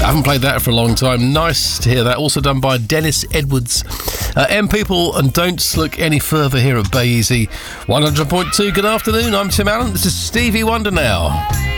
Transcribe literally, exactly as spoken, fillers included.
I haven't played that for a long time. Nice to hear that. Also done by Dennis Edwards. Uh, M people, and don't look any further here at Bay Easy one hundred point two. Good afternoon, I'm Tim Allen. This is Stevie Wonder now.